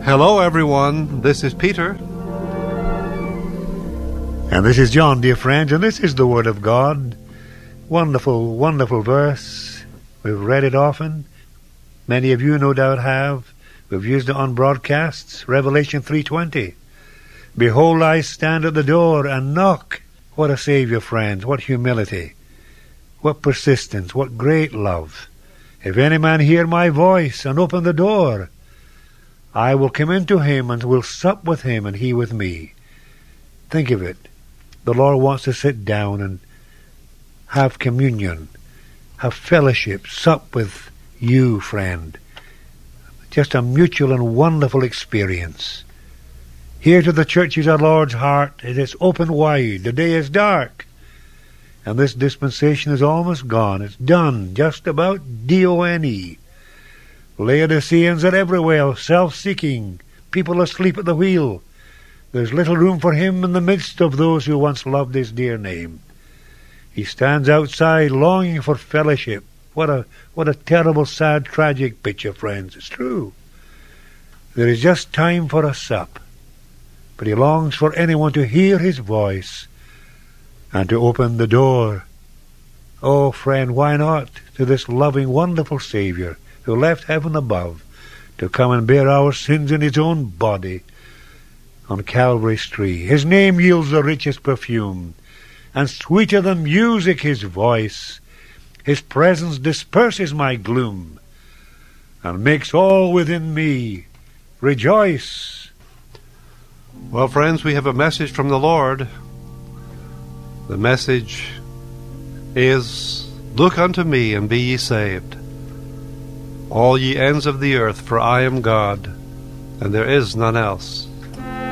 Hello, everyone. This is Peter. And this is John, dear friends, and this is the Word of God. Wonderful, wonderful verse. We've read it often. Many of you no doubt have. We've used it on broadcasts. Revelation 3:20. Behold, I stand at the door and knock. What a Saviour, friends. What humility. What persistence. What great love. If any man hear my voice and open the door, I will come into him and will sup with him and he with me. Think of it. The Lord wants to sit down and have communion, have fellowship, sup with you, friend. Just a mutual and wonderful experience. Here to the church is our Lord's heart. It is open wide. The day is dark. And this dispensation is almost gone. It's done. Just about D-O-N-E. Laodiceans are everywhere, self-seeking, people asleep at the wheel. There's little room for him in the midst of those who once loved his dear name. He stands outside longing for fellowship. What a terrible, sad, tragic picture, friends. It's true. There is just time for a sup. But he longs for anyone to hear his voice and to open the door. Oh, friend, why not to this loving, wonderful Saviour who left heaven above to come and bear our sins in his own body on Calvary's tree. His name yields the richest perfume, and sweeter than music his voice. His presence disperses my gloom, and makes all within me rejoice. Well, friends, we have a message from the Lord. The message is, Look unto me, and be ye saved, all ye ends of the earth, for I am God, and there is none else.